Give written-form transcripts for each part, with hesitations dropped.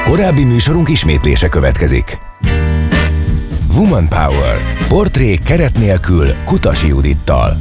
Korábbi műsorunk ismétlése következik. Woman Power. Portré keret nélkül Kutasi Judittal.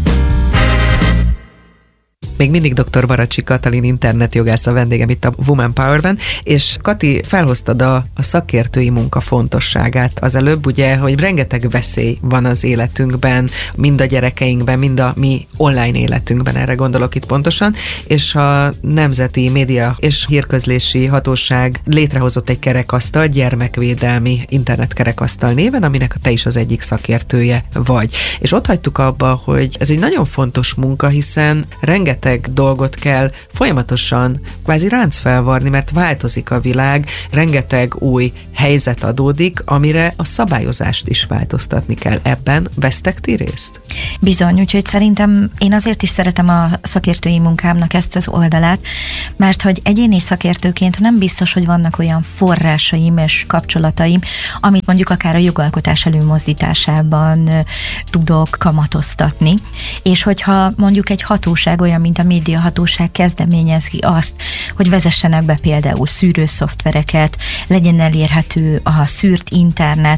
Még mindig dr. Baracsi Katalin internetjogász a vendégem itt a Woman Power-ben, és Kati, felhoztad a szakértői munka fontosságát az előbb, ugye, hogy rengeteg veszély van az életünkben, mind a gyerekeinkben, mind a mi online életünkben, erre gondolok itt pontosan, és a Nemzeti Média és Hírközlési Hatóság létrehozott egy kerekasztal, gyermekvédelmi internetkerekasztal néven, aminek te is az egyik szakértője vagy. És ott hagytuk abba, hogy ez egy nagyon fontos munka, hiszen rengeteg dolgot kell folyamatosan kvázi ráncfelvarni, mert változik a világ, rengeteg új helyzet adódik, amire a szabályozást is változtatni kell. Ebben vesztek ti részt? Bizony, úgyhogy szerintem én azért is szeretem a szakértői munkámnak ezt az oldalát, mert hogy egyéni szakértőként nem biztos, hogy vannak olyan forrásaim és kapcsolataim, amit mondjuk akár a jogalkotás előmozdításában tudok kamatoztatni, és hogyha mondjuk egy hatóság olyan, mint a médiahatóság kezdeményezi azt, hogy vezessenek be például szűrőszoftvereket, legyen elérhető a szűrt internet,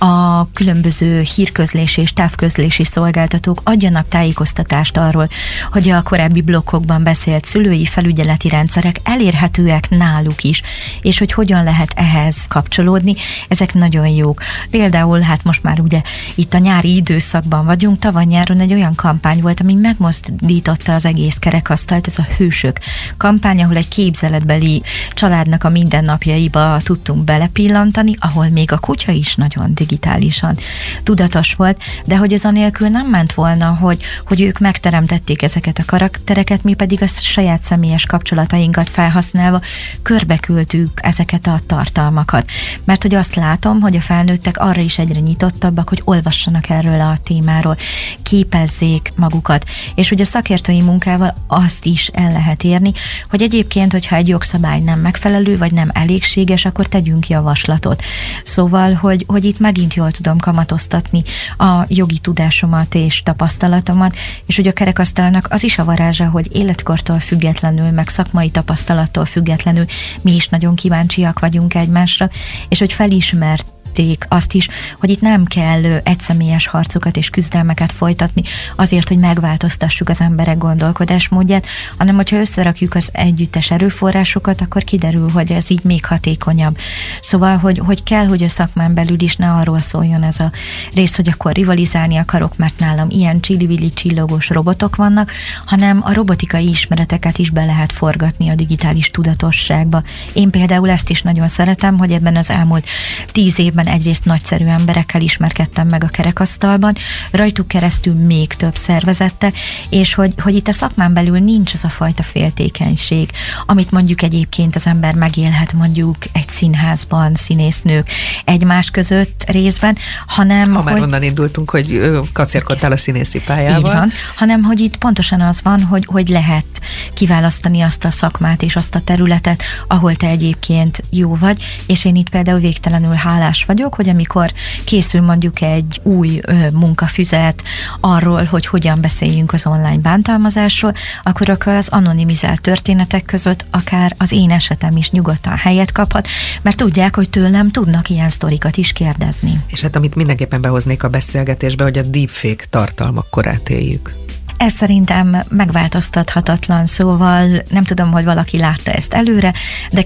a különböző hírközlési és távközlési szolgáltatók adjanak tájékoztatást arról, hogy a korábbi blokkokban beszélt szülői felügyeleti rendszerek elérhetőek náluk is, és hogy hogyan lehet ehhez kapcsolódni, ezek nagyon jók. Például hát most már ugye itt a nyári időszakban vagyunk, tavaly nyáron egy olyan kampány volt, ami megmozdította az egész kerekasztalt, ez a Hősök kampány, ahol egy képzeletbeli családnak a mindennapjaiba tudtunk belepillantani, ahol még a kutya is nagyon digitálisan tudatos volt, de hogy ez anélkül nem ment volna, hogy ők megteremtették ezeket a karaktereket, mi pedig a saját személyes kapcsolatainkat felhasználva körbeküldtük ezeket a tartalmakat. Mert hogy azt látom, hogy a felnőttek arra is egyre nyitottabbak, hogy olvassanak erről a témáról, képezzék magukat, és hogy a szakértői munkával azt is el lehet érni, hogy egyébként, hogyha egy jogszabály nem megfelelő, vagy nem elégséges, akkor tegyünk javaslatot. Szóval, hogy itt megint jól tudom kamatoztatni a jogi tudásomat és tapasztalatomat, és hogy a kerekasztalnak az is a varázsa, hogy életkortól függetlenül, meg szakmai tapasztalattól függetlenül mi is nagyon kíváncsiak vagyunk egymásra, és hogy felismert azt is, hogy itt nem kell egyszemélyes harcokat és küzdelmeket folytatni azért, hogy megváltoztassuk az emberek gondolkodásmódját, hanem hogyha összerakjuk az együttes erőforrásokat, akkor kiderül, hogy ez így még hatékonyabb. Szóval, hogy kell, hogy a szakmán belül is ne arról szóljon ez a rész, hogy akkor rivalizálni akarok, mert nálam ilyen csili-vili csillogós robotok vannak, hanem a robotikai ismereteket is be lehet forgatni a digitális tudatosságba. Én például ezt is nagyon szeretem, hogy ebben az elmúlt 10 évben egyrészt nagyszerű emberekkel ismerkedtem meg a kerekasztalban, rajtuk keresztül még több szervezettel, és hogy itt a szakmán belül nincs az a fajta féltékenység, amit mondjuk egyébként az ember megélhet mondjuk egy színházban, színésznők egymás között részben, hanem... Ha már onnan indultunk, hogy kacérkodtál a színészi pályával. Így van, hanem hogy itt pontosan az van, hogy lehet kiválasztani azt a szakmát és azt a területet, ahol te egyébként jó vagy, és én itt például végtelenül hálás vagyok, hogy amikor készül mondjuk egy új munkafüzet arról, hogy hogyan beszéljünk az online bántalmazásról, akkor az anonimizált történetek között akár az én esetem is nyugodtan helyet kaphat, mert tudják, hogy tőlem tudnak ilyen sztorikat is kérdezni. És hát amit mindenképpen behoznék a beszélgetésbe, hogy a deepfake tartalmak korát éljük. Ez szerintem megváltoztathatatlan, szóval nem tudom, hogy valaki látta ezt előre, de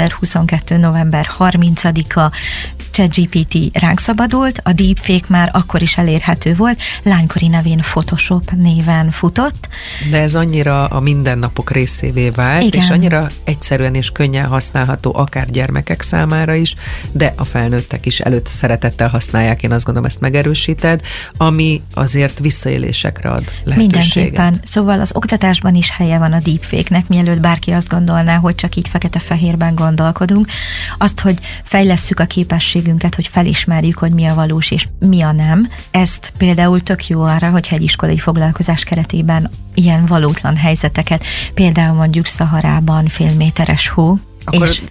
2022. november 30-a ChatGPT ránk szabadult, a deepfake már akkor is elérhető volt, lánykori nevén Photoshop néven futott. De ez annyira a mindennapok részévé vált, igen. És annyira egyszerűen és könnyen használható akár gyermekek számára is, de a felnőttek is előtt szeretettel használják, én azt gondolom, ezt megerősíted, ami azért visszaélésekre ad lehetőséget. Mindenképpen. Szóval az oktatásban is helye van a deepfake-nek, mielőtt bárki azt gondolná, hogy csak így fekete-fehérben gondolkodunk. Azt, hogy fejlesszük a képességünket, hogy felismerjük, hogy mi a valós és mi a nem. Ezt például tök jó arra, hogyha egy iskolai foglalkozás keretében ilyen valótlan helyzeteket, például mondjuk Szaharában félméteres hó, És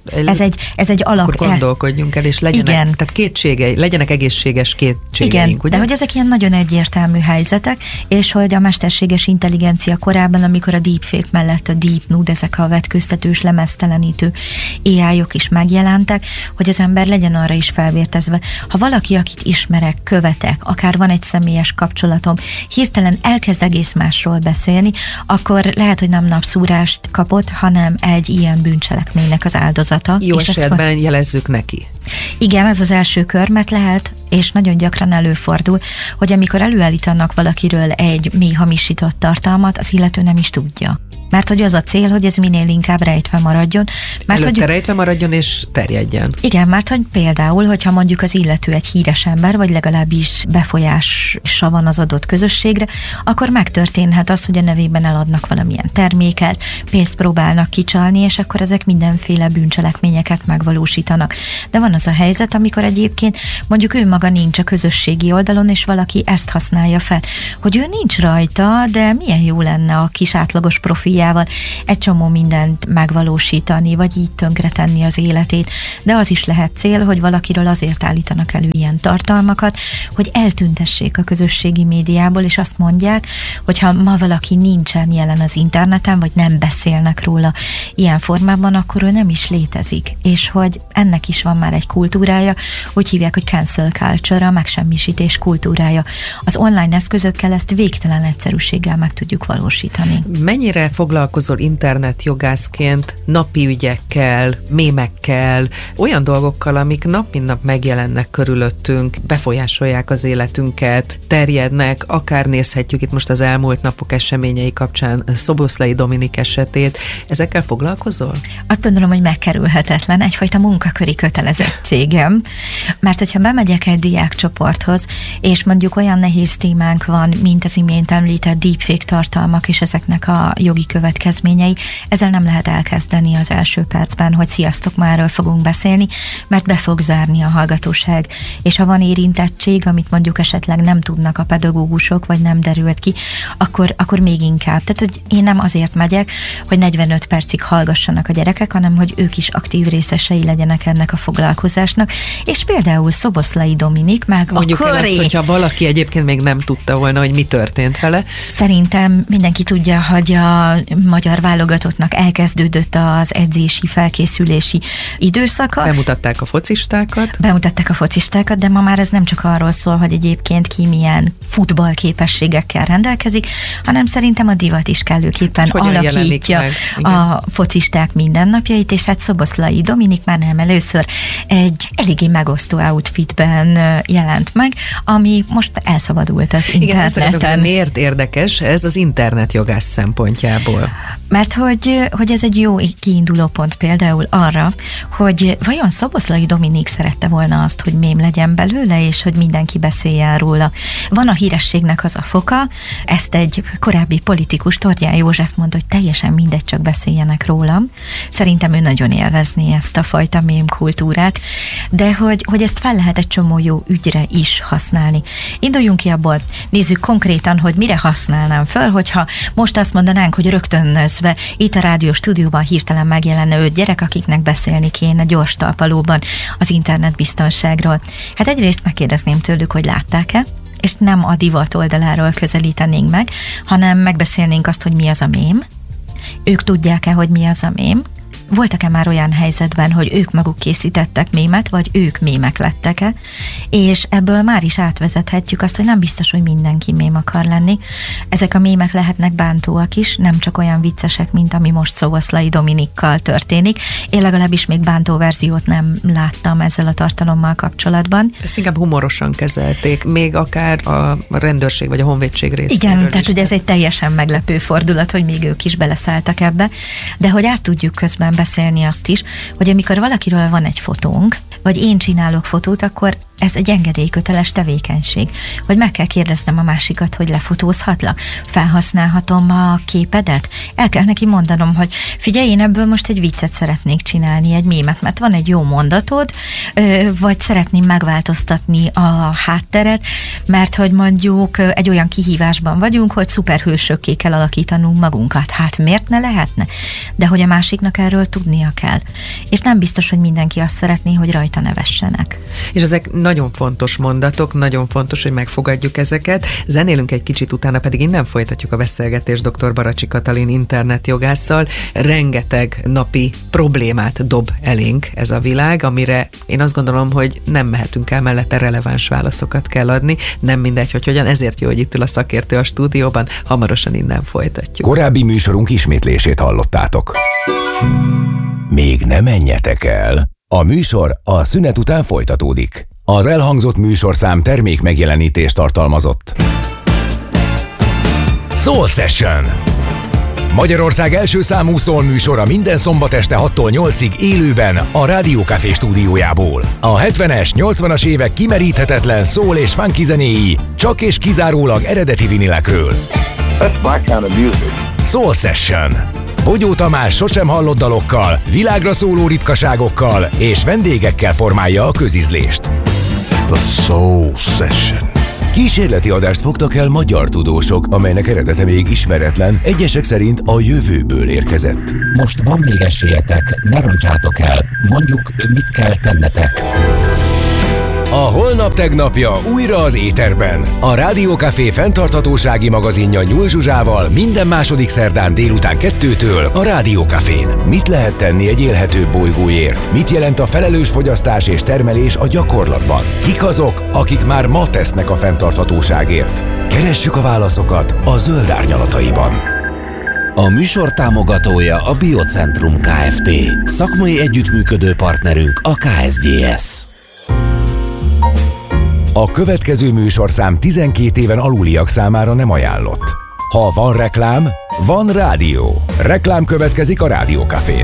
ez egy alap... Akkor gondolkodjunk el, és legyenek, tehát legyenek egészséges kétségeink, igen, ugye? De hogy ezek ilyen nagyon egyértelmű helyzetek, és hogy a mesterséges intelligencia korában, amikor a deepfake mellett a deep nude, ezek a vetkőztetős, lemeztelenítő AI-ok is megjelentek, hogy az ember legyen arra is felvértezve. Ha valaki, akit ismerek, követek, akár van egy személyes kapcsolatom, hirtelen elkezd egész másról beszélni, akkor lehet, hogy nem napszúrást kapott, hanem egy ilyen bűncselekménynek az áldozata. Jó esetben jelezzük neki. Igen, ez az első kör, mert lehet, és nagyon gyakran előfordul, hogy amikor előállítanak valakiről egy mély hamisított tartalmat, az illető nem is tudja. Mert hogy az a cél, hogy ez minél inkább rejtve maradjon. Mert hogy rejtve maradjon és terjedjen. Igen, mert hogy például, hogyha mondjuk az illető egy híres ember, vagy legalábbis befolyása van az adott közösségre, akkor megtörténhet az, hogy a nevében eladnak valamilyen terméket, pénzt próbálnak kicsalni, és akkor ezek mindenféle bűncselekményeket megvalósítanak. De van az a helyzet, amikor egyébként mondjuk ő maga nincs a közösségi oldalon, és valaki ezt használja fel, hogy ő nincs rajta, de milyen jó lenne a kis átlagos profi egy csomó mindent megvalósítani, vagy így tönkretenni az életét, de az is lehet cél, hogy valakiről azért állítanak elő ilyen tartalmakat, hogy eltüntessék a közösségi médiából, és azt mondják, hogy ha ma valaki nincsen jelen az interneten, vagy nem beszélnek róla ilyen formában, akkor ő nem is létezik, és hogy ennek is van már egy kultúrája, úgy hívják, hogy cancel culture, a megsemmisítés kultúrája. Az online eszközökkel ezt végtelen egyszerűséggel meg tudjuk valósítani. Mennyire foglalkozol internetjogászként napi ügyekkel, mémekkel, olyan dolgokkal, amik nap mint nap megjelennek körülöttünk, befolyásolják az életünket, terjednek, akár nézhetjük itt most az elmúlt napok eseményei kapcsán Szoboszlai Dominik esetét. Ezekkel foglalkozol? Azt gondolom, hogy megkerülhetetlen, egyfajta munkaköri kötelezettségem, mert hogyha bemegyek egy diákcsoporthoz, és mondjuk olyan nehéz témánk van, mint az imént említett deepfake tartalmak, és ezeknek a jogi következményei, ezzel nem lehet elkezdeni az első percben, hogy sziasztok, már erről fogunk beszélni, mert be fog zárni a hallgatóság. És ha van érintettség, amit mondjuk esetleg nem tudnak a pedagógusok, vagy nem derült ki, akkor még inkább. Tehát, hogy én nem azért megyek, hogy 45 percig hallgassanak a gyerekek, hanem hogy ők is aktív részesei legyenek ennek a foglalkozásnak. És például Szoboszlai Dominik meg mondjuk el azt, hogyha valaki egyébként még nem tudta volna, hogy mi történt vele. Szerintem mindenki tudja, hogy a magyar válogatottnak elkezdődött az edzési, felkészülési időszaka. Bemutatták a focistákat, de ma már ez nem csak arról szól, hogy egyébként ki milyen futballképességekkel rendelkezik, hanem szerintem a divat is kellőképpen alakítja a focisták mindennapjait, és hát Szoboszlai Dominik már nem először egy eléggé megosztó outfitben jelent meg, ami most elszabadult az interneten. Igen, miért érdekes ez az internetjogász szempontjából? Mert hogy ez egy jó kiinduló pont például arra, hogy vajon Szoboszlai Dominik szerette volna azt, hogy mém legyen belőle, és hogy mindenki beszéljen róla. Van a hírességnek az a foka, ezt egy korábbi politikus, Tordján József mondta, hogy teljesen mindegy, csak beszéljenek rólam. Szerintem ő nagyon élvezné ezt a fajta mém kultúrát, de hogy ezt fel lehet egy csomó jó ügyre is használni. Induljunk ki abból, nézzük konkrétan, hogy mire használnám föl, hogyha most azt mondanánk, hogy rögtönözve itt a rádió stúdióban hirtelen megjelenne 5 gyerek, akiknek beszélni kéne gyors talpalóban az internetbiztonságról. Hát egyrészt megkérdezném tőlük, hogy látták-e, és nem a divat oldaláról közelítenénk meg, hanem megbeszélnénk azt, hogy mi az a mém. Ők tudják-e, hogy mi az a mém? Voltak-e már olyan helyzetben, hogy ők maguk készítettek mémet, vagy ők mémek lettek-e, és ebből már is átvezethetjük azt, hogy nem biztos, hogy mindenki mém akar lenni. Ezek a mémek lehetnek bántóak is, nem csak olyan viccesek, mint ami most Szoboszlai Dominikkal történik. Én legalábbis még bántó verziót nem láttam ezzel a tartalommal kapcsolatban. Ezt inkább humorosan kezelték, még akár a rendőrség vagy a honvédség részéről. Igen, tehát hogy ez egy teljesen meglepő fordulat, hogy még ők is beleszálltak ebbe, de hogy át tudjuk közben beszélni azt is, hogy amikor valakiről van egy fotónk, vagy én csinálok fotót, akkor ez egy engedélyköteles tevékenység, hogy meg kell kérdeznem a másikat, hogy lefotózhatlak, felhasználhatom a képedet, el kell neki mondanom, hogy figyelj, én ebből most egy viccet szeretnék csinálni, egy mémet, mert van egy jó mondatod, vagy szeretném megváltoztatni a hátteret, mert hogy mondjuk egy olyan kihívásban vagyunk, hogy szuperhősökké kell alakítanunk magunkat. Hát miért ne lehetne? De hogy a másiknak erről tudnia kell. És nem biztos, hogy mindenki azt szeretné, hogy rajta nevessenek. És ezek nagyon fontos mondatok, nagyon fontos, hogy megfogadjuk ezeket. Zenélünk egy kicsit, utána pedig innen folytatjuk a beszélgetést dr. Baracsi Katalin internetjogásszal. Rengeteg napi problémát dob elénk ez a világ, amire én azt gondolom, hogy nem mehetünk el mellette, releváns válaszokat kell adni. Nem mindegy, hogy hogyan, ezért jó, hogy itt ül a szakértő a stúdióban. Hamarosan innen folytatjuk. Korábbi műsorunk ismétlését hallottátok. Még ne menjetek el! A műsor a szünet után folytatódik. Az elhangzott műsorszám termék megjelenítést tartalmazott. Soul Session! Magyarország első számú soul műsora minden szombat este 6-tól 8-ig élőben a Rádió Café stúdiójából. A 70-es, 80-as évek kimeríthetetlen soul és funky zenéi csak és kizárólag eredeti vinilekről. That's my kind of music. Soul Session. Bogyó Tamás sosem hallott dalokkal, világra szóló ritkaságokkal és vendégekkel formálja a közízlést. The Soul Session. Kísérleti adást fogtak el magyar tudósok, amelynek eredete még ismeretlen, egyesek szerint a jövőből érkezett. Most van még esélyetek, ne roncsátok el, mondjuk mit kell tennetek. A holnap tegnapja újra az éterben. A Rádió Café fenntarthatósági magazinja Nyúl Zsuzsával minden második szerdán délután 2-től a Rádió Cafén. Mit lehet tenni egy élhetőbb bolygóért? Mit jelent a felelős fogyasztás és termelés a gyakorlatban? Kik azok, akik már ma tesznek a fenntarthatóságért? Keressük a válaszokat a Zöld Árnyalataiban. A műsor támogatója a Biocentrum Kft. Szakmai együttműködő partnerünk a KSGS. A következő műsorszám 12 éven aluliak számára nem ajánlott. Ha van reklám, van rádió. Reklám következik a Rádió Cafén.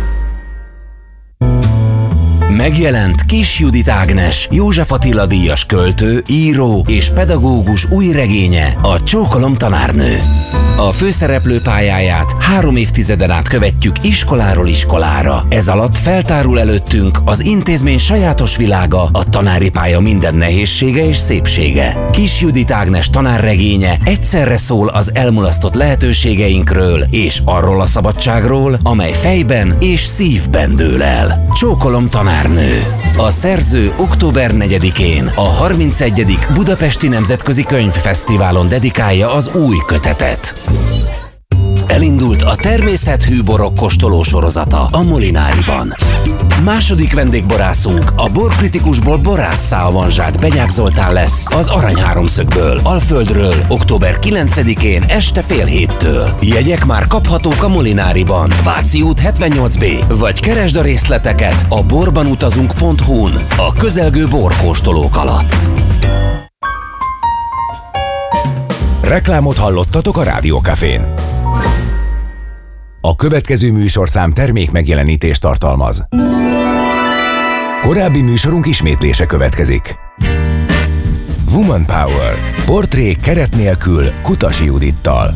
Megjelent Kiss Judit Ágnes, József Attila díjas költő, író és pedagógus új regénye, a Csókolom tanárnő. A főszereplő pályáját 3 évtizeden át követjük iskoláról iskolára. Ez alatt feltárul előttünk az intézmény sajátos világa, a tanári pálya minden nehézsége és szépsége. Kiss Judit Ágnes tanárregénye egyszerre szól az elmulasztott lehetőségeinkről és arról a szabadságról, amely fejben és szívben dől el. Csókolom tanárnő. A szerző október 4-én a 31. Budapesti Nemzetközi Könyvfesztiválon dedikálja az új kötetet. Elindult a természethű borok kóstoló sorozata a Molináriban. Második vendégborászunk a borkritikusból borásszá avanzsált Benyák Zoltán lesz az Arany Háromszögből, Alföldről, október 9-én este 6:30-től. Jegyek már kaphatók a Molináriban, Váci út 78B, vagy keresd a részleteket a borbanutazunk.hu-n a közelgő borkóstolók alatt. Reklámot hallottatok a Rádió Cafén. A következő műsorszám termék megjelenítést tartalmaz. Korábbi műsorunk ismétlése következik. Woman Power. Portrék keret nélkül Kutasi Judittal.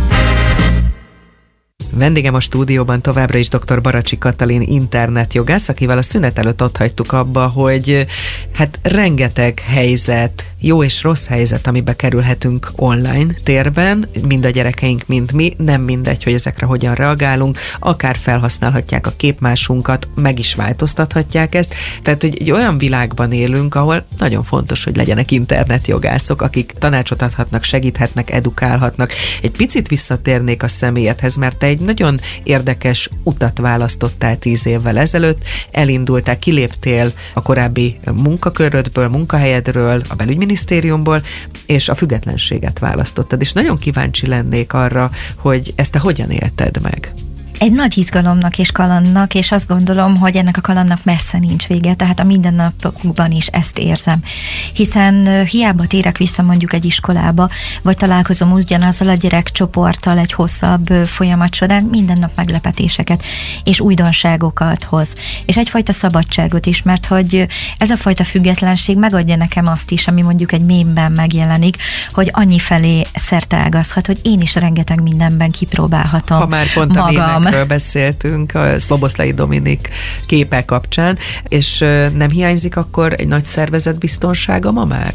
Vendégem a stúdióban továbbra is dr. Baracsi Katalin internetjogász, akivel a szünet előtt ott hagytuk abba, hogy hát rengeteg helyzet, jó és rossz helyzet, amibe kerülhetünk online térben, mind a gyerekeink, mind mi, nem mindegy, hogy ezekre hogyan reagálunk, akár felhasználhatják a képmásunkat, meg is változtathatják ezt, tehát hogy egy olyan világban élünk, ahol nagyon fontos, hogy legyenek internetjogászok, akik tanácsot adhatnak, segíthetnek, edukálhatnak. Egy picit visszatérnék a személyedhez, mert te egy nagyon érdekes utat választottál 10 évvel ezelőtt, elindultál, kiléptél a korábbi munkakörödből, munkahelyedről, a belügyminisztériumból, és a függetlenséget választottad. És nagyon kíváncsi lennék arra, hogy ezt te hogyan élted meg. egy nagy izgalomnak és kalandnak, és azt gondolom, hogy ennek a kalandnak messze nincs vége, tehát a mindennapokban is ezt érzem. Hiszen hiába térek vissza mondjuk egy iskolába, vagy találkozom ugyanazzal a gyerekcsoporttal egy hosszabb folyamat során, minden nap meglepetéseket és újdonságokat hoz. És egyfajta szabadságot is, mert hogy ez a fajta függetlenség megadja nekem azt is, ami mondjuk egy mémben megjelenik, hogy annyi felé szerteágazhat, hogy én is rengeteg mindenben kipróbálhatom. Ha már pont magam. A mémekről beszéltünk, a Szloboszlai Dominik képe kapcsán, és nem hiányzik akkor egy nagy szervezet biztonsága ma már?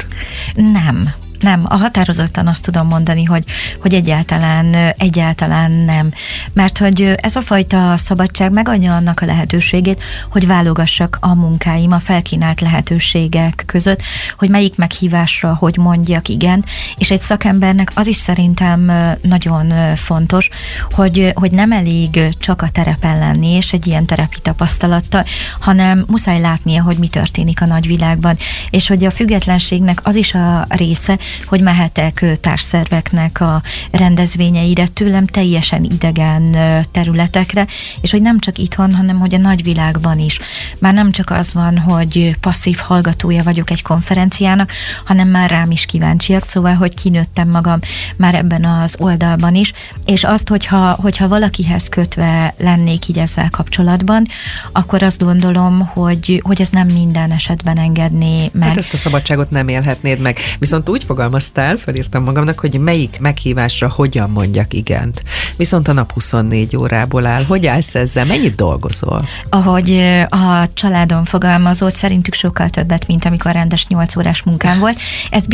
Nem, a határozottan azt tudom mondani, hogy egyáltalán nem. Mert hogy ez a fajta szabadság megadja annak a lehetőségét, hogy válogassak a munkáim, a felkínált lehetőségek között, hogy melyik meghívásra, hogy mondjak igen, és egy szakembernek az is szerintem nagyon fontos, hogy nem elég csak a terepen lenni, és egy ilyen terepi tapasztalattal, hanem muszáj látnia, hogy mi történik a nagyvilágban, és hogy a függetlenségnek az is a része, hogy mehetek társszerveknek a rendezvényeire, tőlem teljesen idegen területekre, és hogy nem csak itthon, hanem hogy a nagyvilágban is. Már nem csak az van, hogy passzív hallgatója vagyok egy konferenciának, hanem már rám is kíváncsiak, szóval, hogy kinőttem magam már ebben az oldalban is, és azt, hogyha valakihez kötve lennék így ezzel kapcsolatban, akkor azt gondolom, hogy ez nem minden esetben engedné meg. Hát ezt a szabadságot nem élhetnéd meg. Viszont úgy fogalmaztál, felírtam magamnak, hogy melyik meghívásra hogyan mondjak igent. Viszont a nap 24 órából áll. Hogy állsz ezzel? Mennyit dolgozol? Ahogy a családon fogalmazott, szerintük sokkal többet, mint amikor rendes 8 órás munkám volt. Ezt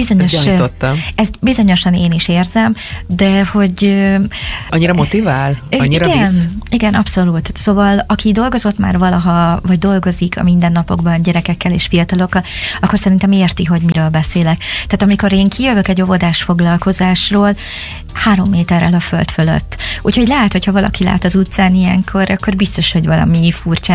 bizonyosan én is érzem, de hogy... Annyira motivál? Annyira visz? Igen, abszolút. Szóval, aki dolgozott már valaha, vagy dolgozik a mindennapokban gyerekekkel és fiatalokkal, akkor szerintem érti, hogy miről beszélek. Tehát amikor én kijövök egy óvodás foglalkozásról, 3 méterrel a föld fölött. Úgyhogy lehet, hogyha valaki lát az utcán ilyenkor, akkor biztos, hogy valami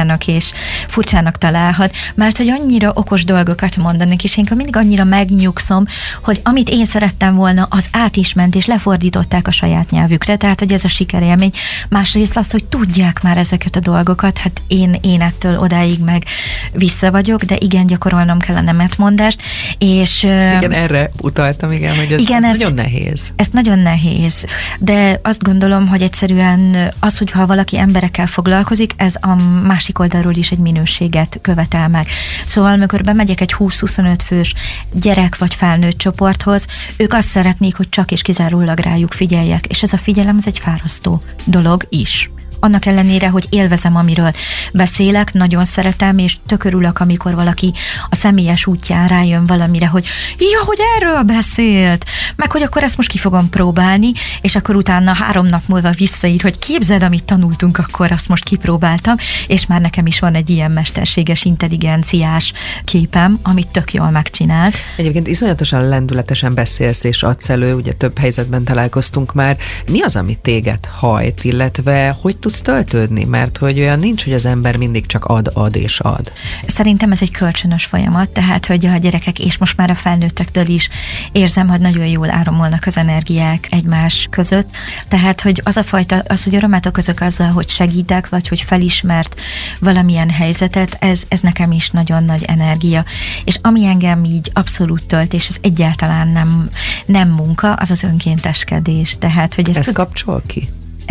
furcsának találhat, mert hogy annyira okos dolgokat mondanak, és én mindig annyira megnyugszom, hogy amit én szerettem volna, az át is ment, és lefordították a saját nyelvükre, tehát hogy ez a sikerélmény. Másrészt az, hogy tudják már ezeket a dolgokat, hát én ettől odáig meg vissza vagyok, de igen, gyakorolnom kell a nemetmondást, és... Igen, erre utaltam, igen, hogy ez nagyon nehéz. Ez nagyon nehéz, de azt gondolom, hogy egyszerűen az, hogyha valaki emberekkel foglalkozik, ez a másik oldalról is egy minőséget követel meg. Szóval, amikor bemegyek egy 20-25 fős gyerek vagy felnőtt csoporthoz, ők azt szeretnék, hogy csak és kizárólag rájuk figyeljek, és ez a figyelem, ez egy fárasztó dolog is. Annak ellenére, hogy élvezem, amiről beszélek, nagyon szeretem, és tök örülök, amikor valaki a személyes útján rájön valamire, hogy hogy erről beszélt, meg hogy akkor ezt most ki fogom próbálni, és akkor utána 3 nap múlva visszaír, hogy képzeld, amit tanultunk, akkor azt most kipróbáltam, és már nekem is van egy ilyen mesterséges intelligenciás képem, amit tök jól megcsinált. Egyébként iszonyatosan lendületesen beszélsz és adsz elő, ugye több helyzetben találkoztunk már. Mi az, ami téged hajt, illetve hogy tudsz töltődni? Mert hogy olyan nincs, hogy az ember mindig csak ad és ad. Szerintem ez egy kölcsönös folyamat, tehát hogy a gyerekek és most már a felnőttektől is érzem, hogy nagyon jól áramolnak az energiák egymás között. Tehát, hogy az a fajta, hogy örömet okozok azzal, hogy segítek, vagy hogy felismert valamilyen helyzetet, ez nekem is nagyon nagy energia. És ami engem így abszolút tölt, és ez egyáltalán nem munka, az az önkénteskedés. Tehát, hogy ez kapcsol ki?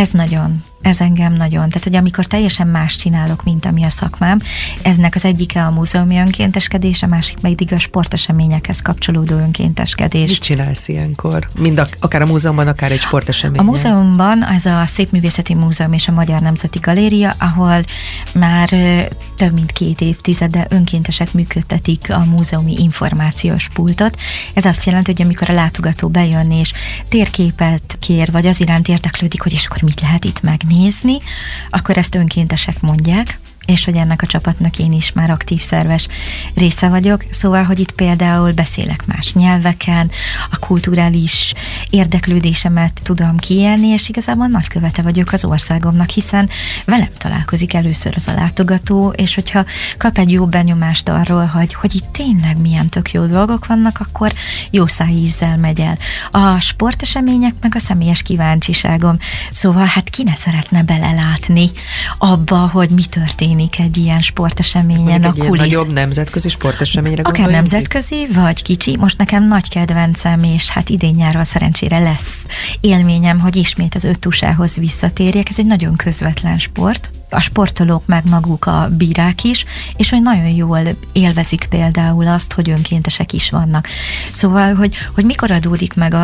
Ez engem nagyon. Tehát, hogy amikor teljesen más csinálok, mint ami a szakmám, eznek az egyike a múzeumi önkénteskedés, a másik pedig a sporteseményekhez kapcsolódó önkénteskedés. Mit csinálsz ilyenkor? Akár a múzeumban, akár egy sporteseményen? A múzeumban ez a Szépművészeti Múzeum és a Magyar Nemzeti Galéria, ahol már több mint 2 évtizede önkéntesek működtetik a múzeumi információs pultot. Ez azt jelenti, hogy amikor a látogató bejön és térképet kér, vagy az iránt érdeklődik, hogy és akkor mit lehet itt megnézni, akkor ezt önkéntesek mondják, és hogy ennek a csapatnak én is már aktív szerves része vagyok. Szóval, hogy itt például beszélek más nyelveken, a kulturális érdeklődésemet tudom kiélni, és igazából nagykövete vagyok az országomnak, hiszen velem találkozik először az a látogató, és hogyha kap egy jó benyomást arról, hogy itt tényleg milyen tök jó dolgok vannak, akkor jó szájízzel megy el. A sportesemények meg a személyes kíváncsiságom. Szóval hát ki ne szeretne belelátni abba, hogy mi történik egy ilyen sporteseményen, a kulisz. Nagyobb nemzetközi sporteseményre akár nemzetközi, vagy kicsi. Most nekem nagy kedvencem, és hát idén-nyáron szerencsére lesz élményem, hogy ismét az öttúsához visszatérjek. Ez egy nagyon közvetlen sport. A sportolók meg maguk a bírák is, és hogy nagyon jól élvezik például azt, hogy önkéntesek is vannak. Szóval, hogy mikor adódik meg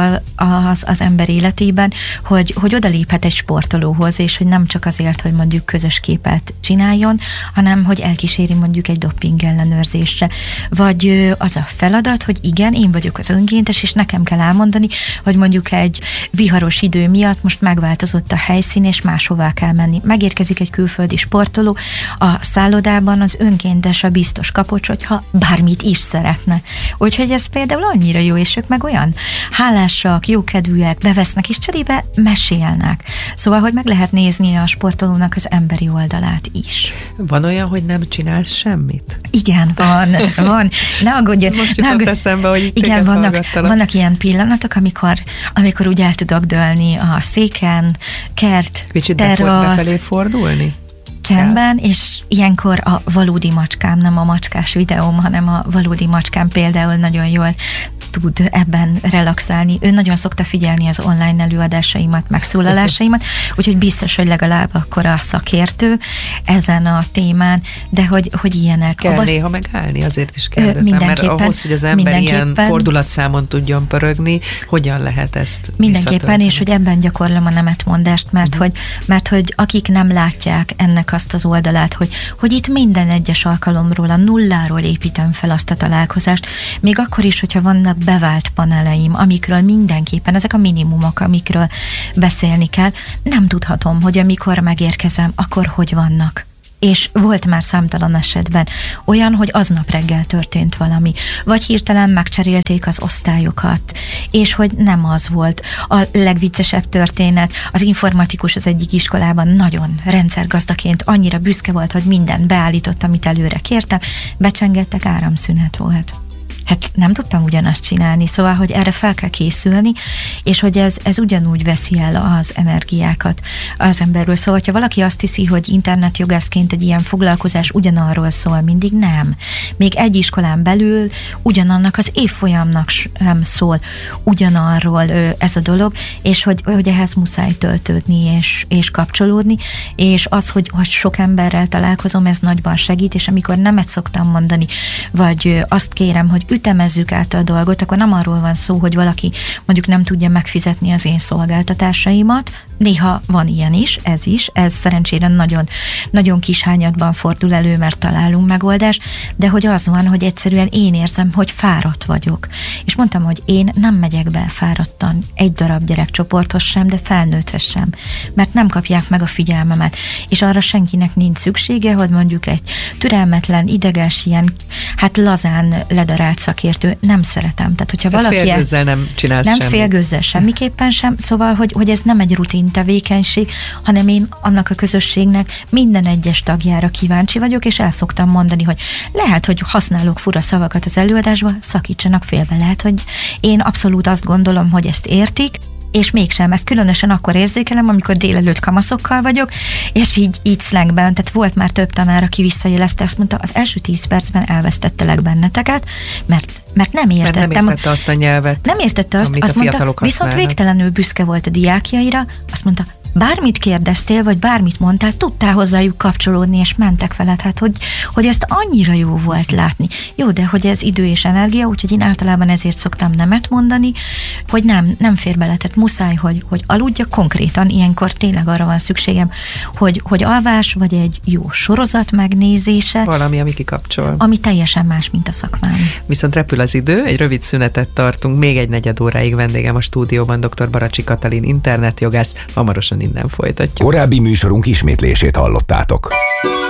az ember életében, hogy odaléphet egy sportolóhoz, és hogy nem csak azért, hogy mondjuk közös képet csináljon, hanem hogy elkíséri mondjuk egy doping ellenőrzésre. Vagy az a feladat, hogy igen, én vagyok az önkéntes, és nekem kell elmondani, hogy mondjuk egy viharos idő miatt most megváltozott a helyszín, és máshová kell menni. Megérkezik egy külföldi sportoló, a szállodában az önkéntes a biztos kapocs, hogyha bármit is szeretne. Úgyhogy ez például annyira jó, és ők meg olyan hálásak, jókedvűek, bevesznek, és cserébe mesélnek. Szóval, hogy meg lehet nézni a sportolónak az emberi oldalát is. Van olyan, hogy nem csinálsz semmit? Igen, van. Ne aggódjon. Most jutott eszembe, hogy igen, vannak ilyen pillanatok, amikor úgy el tudok dőlni a széken, kert, kicsit terrasz, befelé fordulni? Csendben, és ilyenkor a valódi macskám, nem a macskás videóm, hanem a valódi macskám például nagyon jól tud ebben relaxálni. Ő nagyon szokta figyelni az online előadásaimat, megszólalásaimat, úgyhogy biztos, hogy legalább akkor a szakértő ezen a témán, de hogy ilyenek. Kell néha megállni, azért is kérdezem, mert ahhoz, hogy az ember ilyen fordulatszámon tudjon pörögni, hogyan lehet ezt mindenképpen, és hogy ebben gyakorlom a nemetmondást, mert hogy akik nem látják ennek azt az oldalát, hogy itt minden egyes alkalomról, a nulláról építem fel azt a találkozást, még akkor is, hogyha vannak bevált paneleim, amikről mindenképpen, ezek a minimumok, amikről beszélni kell, nem tudhatom, hogy amikor megérkezem, akkor hogy vannak. És volt már számtalan esetben olyan, hogy aznap reggel történt valami, vagy hirtelen megcserélték az osztályokat, és hogy nem az volt. A legviccesebb történet, az informatikus az egyik iskolában nagyon rendszergazdaként annyira büszke volt, hogy mindent beállított, amit előre kértem, becsengettek, áramszünet volt. Hát nem tudtam ugyanazt csinálni, szóval, hogy erre fel kell készülni, és hogy ez ugyanúgy veszi el az energiákat az emberről. Szóval, hogyha valaki azt hiszi, hogy internetjogászként egy ilyen foglalkozás ugyanarról szól, mindig nem. Még egy iskolán belül ugyanannak az évfolyamnak sem szól ugyanarról ez a dolog, és hogy ehhez muszáj töltődni és kapcsolódni, és az, hogy sok emberrel találkozom, ez nagyban segít, és amikor nemet szoktam mondani, vagy azt kérem, hogy ütemezzük át a dolgot, akkor nem arról van szó, hogy valaki mondjuk nem tudja megfizetni az én szolgáltatásaimat. Néha van ilyen is, ez szerencsére nagyon, nagyon kis hányadban fordul elő, mert találunk megoldást, de hogy az van, hogy egyszerűen én érzem, hogy fáradt vagyok. És mondtam, hogy én nem megyek be fáradtan egy darab gyerekcsoporthoz sem, de felnőtthez sem, mert nem kapják meg a figyelmemet, és arra senkinek nincs szüksége, hogy mondjuk egy türelmetlen, ideges, ilyen, hát lazán ledarált szakértő, nem szeretem. Tehát, hogyha valaki félgőzzel nem csinálsz semmit. Nem félgőzzel semmiképpen sem, szóval, hogy ez nem egy rutin tevékenység, hanem én annak a közösségnek minden egyes tagjára kíváncsi vagyok, és el szoktam mondani, hogy lehet, hogy használok fura szavakat az előadásban, szakítsanak félbe. Lehet, hogy én abszolút azt gondolom, hogy ezt értik, és mégsem. Ezt különösen akkor érzékelem, amikor délelőtt kamaszokkal vagyok, és így szlengben, tehát volt már több tanár, aki visszajelezte, azt mondta, az első 10 percben elvesztettelek benneteket, mert nem értettem. Mert nem értette azt a nyelvet, nem értette azt, azt mondta, viszont végtelenül büszke volt a diákjaira, azt mondta, bármit kérdeztél, vagy bármit mondtál, tudtál hozzájuk kapcsolódni, és mentek veled, hát hogy ezt annyira jó volt látni. Jó, de hogy ez idő és energia, úgyhogy én általában ezért szoktam nemet mondani, hogy nem fér bele, tehát muszáj, hogy aludjak konkrétan, ilyenkor tényleg arra van szükségem, hogy alvás, vagy egy jó sorozat megnézése. Valami, ami kikapcsol. Ami teljesen más, mint a szakmám. Viszont repül az idő, egy rövid szünetet tartunk, még egy negyed óráig vendégem a stúdióban dr. Baracsi Katalin, internetjogász, hamarosan innen folytatjuk. Korábbi műsorunk ismétlését hallottátok.